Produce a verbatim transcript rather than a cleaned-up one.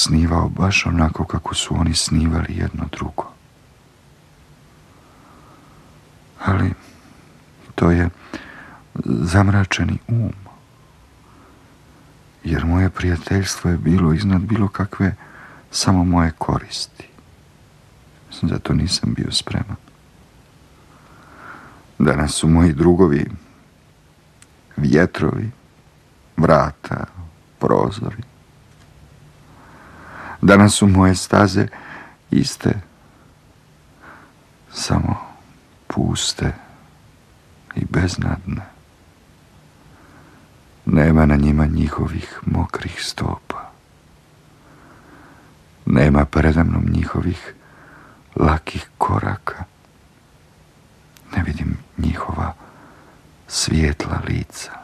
snivao baš onako kako su oni snivali jedno drugo. Ali to je zamračeni um, jer moje prijateljstvo je bilo iznad bilo kakve samo moje koristi. Zato nisam bio spreman. Danas su moji drugovi vjetrovi, vrata, prozori. Danas su moje staze iste, samo puste i beznadne. Nema na njima njihovih mokrih stopa. Nema predamnom njihovih lakih koraka. Ne vidim njihova svijetla lica.